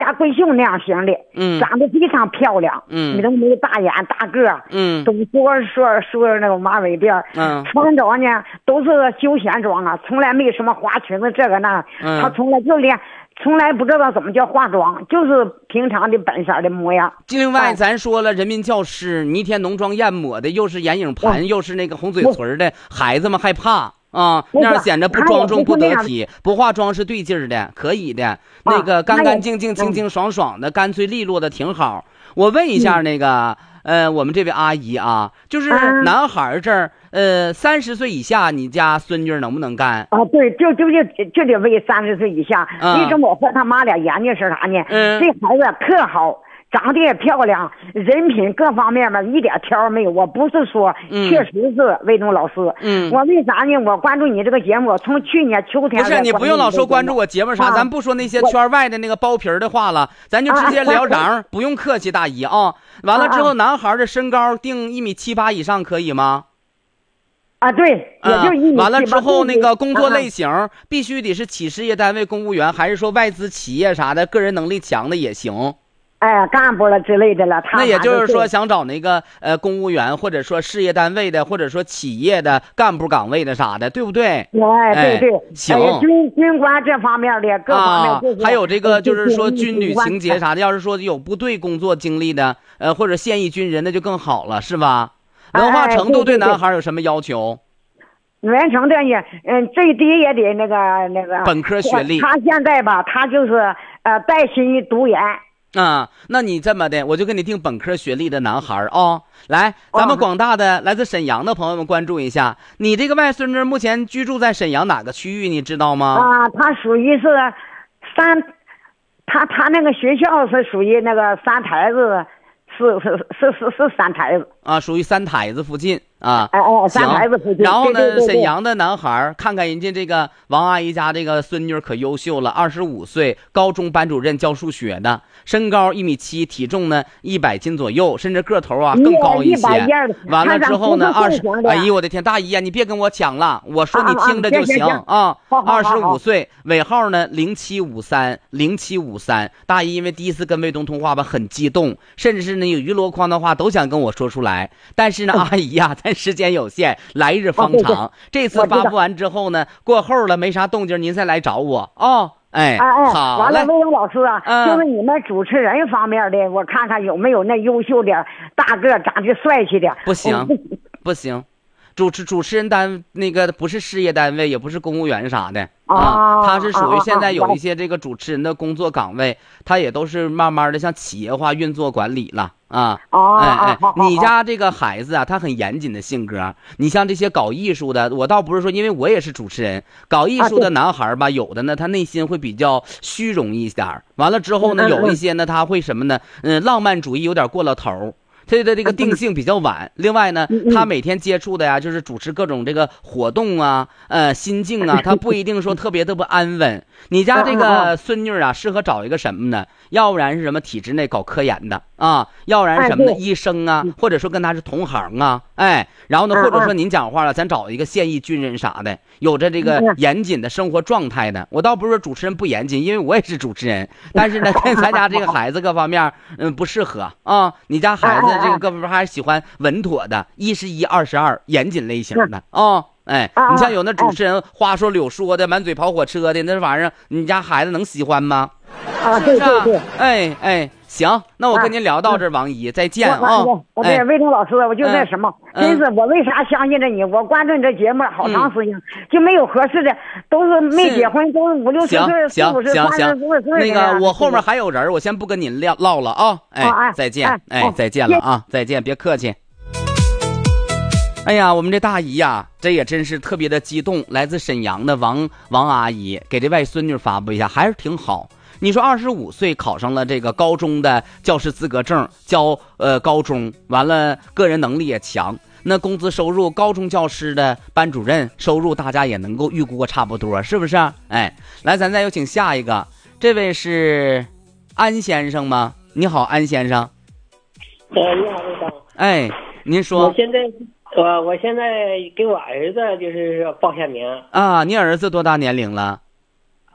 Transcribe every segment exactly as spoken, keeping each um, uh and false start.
大闺秀那样型的， 嗯， 长得非常漂亮， 嗯， 你都没有大眼大个， 嗯， 都说说说那个马尾辫， 嗯， 穿着呢都是休闲装啊，从来没有什么花裙子这个那， 嗯， 他从来就连从来不知道怎么叫化妆，就是平常的本色的模样。 另外咱说了，人民教师，你一天浓妆艳抹的，又是眼影盘，又是那个红嘴唇的，孩子们害怕。啊，那样显得不庄重不得体，不化妆是对劲儿的，可以的。那个干干净净、清清爽爽的，干脆利落的挺好。我问一下那个，呃，我们这位阿姨啊，就是男孩这儿，呃，三十岁以下，你家孙女能不能干？ 啊，对，就就就就得为三十岁以下。为什么我和他妈俩研究是啥呢？ 嗯， 这孩子特好。长得也漂亮，人品各方面嘛一点挑没有。我不是说， 嗯、 确实是魏东老师。 嗯， 我为啥呢？我关注你这个节目，从去年秋天。 不是你不用老说关注我节目啥，啊、咱不说那些圈外的那个包皮的话了，咱就直接聊瓤，啊、不用客气，大姨啊。完了之后，啊、男孩的身高定一米七八以上可以吗？ 啊，对，也就一米七八。 完了之后，那个工作类型、啊、必须得是企事业单位公务员，还是说外资企业啥的，个人能力强的也行。 哎，干部了之类的了，他那也就是说想找那个呃公务员，或者说事业单位的，或者说企业的干部岗位的啥的，对不对？ 哎，对对， 哎、行、 哎。军军官这方面的各方面、就是啊，还有这个就是说军旅情节啥的，要是说有部队工作经历的，呃，或者现役军人那就更好了，是吧？文化程度对男孩有什么要求？ 文化程度呢，嗯，最低也得那个那个本科学历。 他现在吧，他就是呃带薪读研。 啊，那你这么的，我就给你定本科学历的男孩啊、哦。来，咱们广大的来自沈阳的朋友们关注一下，你这个外孙女目前居住在沈阳哪个区域，你知道吗？ 啊，他属于是三，他他那个学校是属于那个三台子，是是是是是三台子啊，属于三台子附近啊。 哎哎，三台子附近。 然后呢， 对对对对沈阳的男孩，看看人家这个王阿姨家这个孙女可优秀了，二十五岁，高中班主任教数学的，身高一米七，体重呢一百斤左右，甚至个头啊更高一些。完了之后呢，二十，哎呦我的天，大姨啊，你别跟我抢了，我说你听着就行啊。二十五岁，尾号呢零七五三零七五三。大姨因为第一次跟卫东通话吧，很激动，甚至是呢有鱼箩筐的话都想跟我说出来，但是呢，阿姨呀、啊，咱时间有限，来日方长。哦、这次发布完之后呢，过后了没啥动静，您再来找我啊、哦。哎， 哎哎， 好， 完了，魏勇老师啊、 嗯， 就是你们主持人方面的，我看看有没有那优秀的大个长得帅气的。 不行，不行，主持主持人单那个不是事业单位，也不是公务员啥的啊，他是属于现在有一些这个主持人的工作岗位，他也都是慢慢的像企业化运作管理了。啊，哎哎，你家这个孩子啊，他很严谨的性格。你像这些搞艺术的，我倒不是说，因为我也是主持人，搞艺术的男孩吧，有的呢，他内心会比较虚荣一点。完了之后呢，有一些呢，他会什么呢？嗯，浪漫主义有点过了头。他的这个定性比较晚，另外呢，他每天接触的呀，就是主持各种这个活动啊，呃，心境啊，他不一定说特别特别安稳。你家这个孙女啊，适合找一个什么呢？要不然是什么体制内搞科研的啊，要不然什么呢？医生啊，或者说跟他是同行啊，哎，然后呢，或者说您讲话了，咱找一个现役军人啥的，有着这个严谨的生活状态的。我倒不是说主持人不严谨，因为我也是主持人，但是呢，跟咱家这个孩子各方面，嗯，不适合啊。你家孩子这个各方面还是喜欢稳妥的，一是一，二是二，严谨类型的啊。哎，你像有那主持人花说柳说的，满嘴跑火车的那玩意儿，你家孩子能喜欢吗？ 啊，对对对， 哎哎，行，那我跟您聊到这儿，王姨，再见啊！ 对，魏东老师，我就那什么，真是我为啥相信着你？我关注你这节目好长时间，就没有合适的，都是没结婚，都是五六十岁、四五十、三十多岁。 那个，我后面还有人，我先不跟您唠唠了啊！哎，再见，哎，再见了啊！再见，别客气。哎呀，我们这大姨呀，这也真是特别的激动。来自沈阳的王王阿姨给这外孙女发布一下，还是挺好。你说二十五岁考上了这个高中的教师资格证，教呃高中，完了个人能力也强，那工资收入高中教师的班主任收入大家也能够预估个差不多，是不是？哎，来，咱再有请下一个，这位是安先生吗？你好，安先生。 呃，你好，魏总。 哎，您说。 我现在。我我现在给我儿子就是报下名啊，你儿子多大年龄了？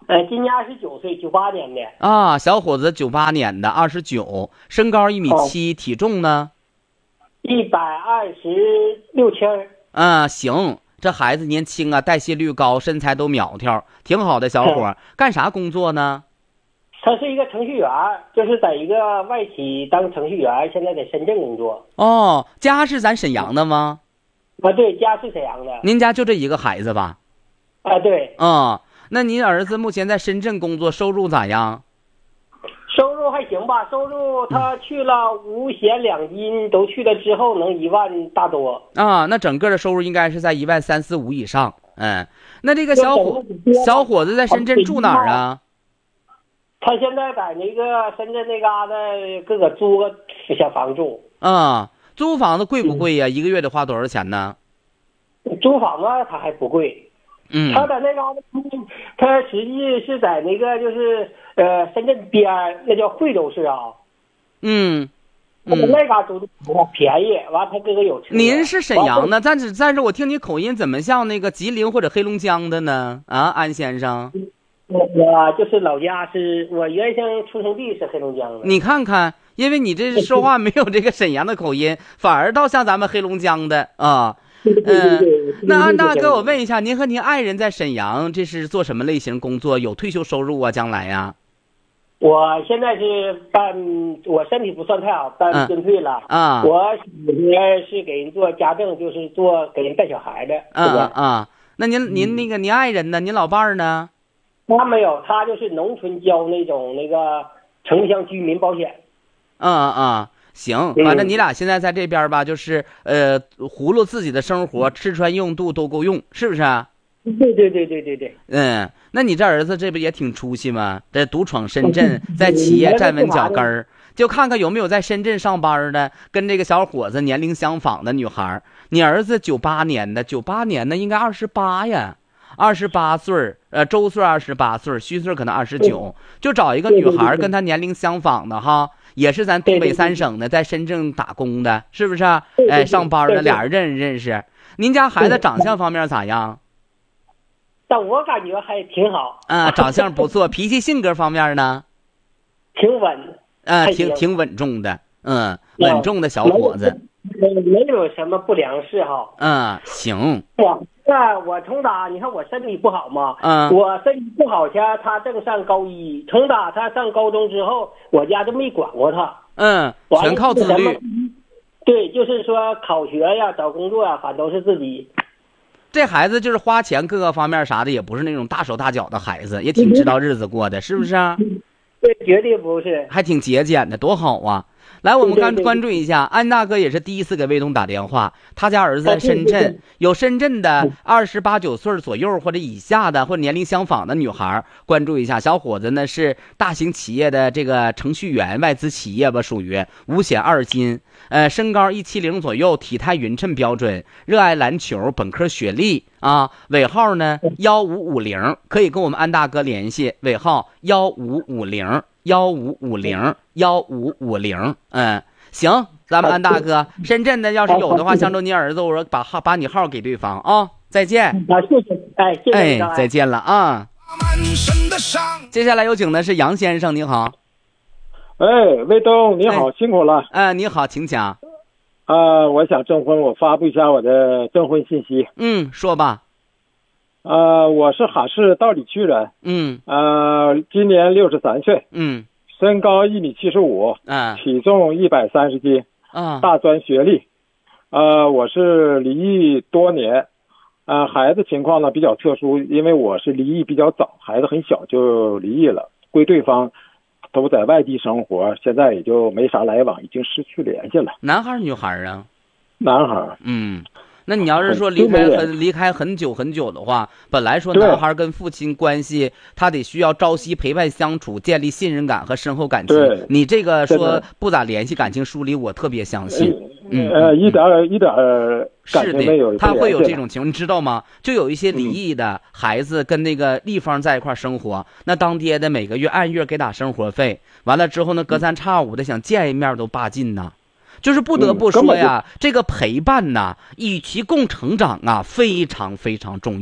呃，今年二十九岁，九八年的。 啊，小伙子，九八年的，二十九，身高一米七，体重呢？ 一百二十六斤。 啊，行，这孩子年轻啊，代谢率高，身材都苗条，挺好的小伙。嗯、干啥工作呢？ 他是一个程序员，就是在一个外企当程序员，现在在深圳工作。 哦，家是咱沈阳的吗？ 啊，对，家是沈阳的。 您家就这一个孩子吧？ 啊，对。 嗯，那您儿子目前在深圳工作，收入咋样？ 收入还行吧，收入他去了五险两金都去了之后，能一万大多。 啊，那整个的收入应该是在一万三四五以上。嗯，那这个小伙小伙子在深圳住哪儿啊？ 他现在在那个深圳那嘎达，各个租个小房住。 啊，租房子贵不贵呀、嗯？一个月得花多少钱呢？ 租房子他还不贵。 嗯。 他在那嘎达，他实际是在那个就是呃深圳边儿，那叫惠州市啊。 嗯。 嗯。那嘎租的便宜，完他哥哥有车。 您是沈阳的，但是但是我听你口音怎么像那个吉林或者黑龙江的呢？啊，安先生。 我我就是老家是我原先出生地是黑龙江的。 你看看，因为你这说话没有这个沈阳的口音，反而倒像咱们黑龙江的啊。嗯，那安大哥，我问一下，您和您爱人在沈阳，这是做什么类型工作？有退休收入啊？将来呀？ 我现在是办，我身体不算太好，办军退了。 啊。 我媳妇是给人做家政，就是做给人带小孩的。 啊啊。那您您那个您爱人呢？您老伴儿呢？ 他没有，他就是农村交那种那个城乡居民保险。 嗯嗯，行，反正你俩现在在这边吧，就是呃，葫芦自己的生活，吃穿用度都够用，是不是啊？ 对对对对对对。 嗯，那你这儿子这不也挺出息吗？这独闯深圳，在企业站稳脚跟儿，就看看有没有在深圳上班的，跟这个小伙子年龄相仿的女孩。你儿子九八年的，九八年的应该二十八呀。二十八岁，呃，周岁二十八岁，虚岁可能二十九，就找一个女孩跟他年龄相仿的哈，也是咱东北三省的，在深圳打工的，是不是？哎，上班的，俩人认识认识。您家孩子长相方面咋样？ 但我感觉还挺好。 啊，长相不错，脾气性格方面呢？ 挺稳。 啊，挺挺稳重的，嗯，稳重的小伙子。 没有什么不良嗜好。 嗯，行。 我那我从打，你看我身体不好嘛， 嗯， 我身体不好前，他正上高一，从打他上高中之后，我家就没管过他。 嗯，全靠自律。 对，就是说考学呀、找工作呀，反都是自己。 这孩子就是花钱各个方面啥的，也不是那种大手大脚的孩子，也挺知道日子过的，是不是啊？ 对，绝对不是。 还挺节俭的，多好啊！来，我们刚关注一下，安大哥也是第一次给卫东打电话。他家儿子在深圳，有深圳的二十八九岁左右或者以下的，或者年龄相仿的女孩，关注一下。小伙子呢是大型企业的这个程序员，外资企业吧，属于五险二金，呃，身高一七零左右，体态匀称标准，热爱篮球，本科学历啊，尾号呢幺五五零，可以跟我们安大哥联系，尾号幺五五零。幺五五零幺五五零，嗯，行，咱们安大哥，深圳的要是有的话，相中你儿子，我说把号把你号给对方啊，再见。 啊，谢谢，哎，谢谢， 哎，再见了啊。接下来有请的是杨先生，你好。 哎，卫东你好，哎、辛苦了。 哎、呃，你好，请讲。 啊、呃，我想征婚，我发布一下我的征婚信息。 嗯，说吧。 呃，我是哈市道里区人， 嗯， 呃，今年六十三岁， 嗯， 身高一米七十五， 啊， 体重一百三十斤， 啊， 大专学历，呃，我是离异多年，呃，孩子情况呢比较特殊，因为我是离异比较早，孩子很小就离异了，归对方都在外地生活，现在也就没啥来往，已经失去联系了。 男孩女孩啊？ 男孩。 嗯。那你要是说离开很离开很久很久的话，本来说男孩跟父亲关系，他得需要朝夕陪伴相处，建立信任感和深厚感情。你这个说不咋联系，感情疏离，我特别相信。嗯， 呃，一点一点感情没有。 是的，他会有这种情况，你知道吗？就有一些离异的孩子跟那个立方在一块生活，那当爹的每个月按月给打生活费，完了之后呢，隔三差五的想见一面都霸劲呐。就是不得不说呀，嗯、这个陪伴呐，与其共成长啊，非常非常重要。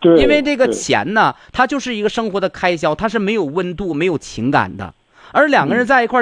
因为这个钱呢，它就是一个生活的开销，它是没有温度、没有情感的。而两个人在一块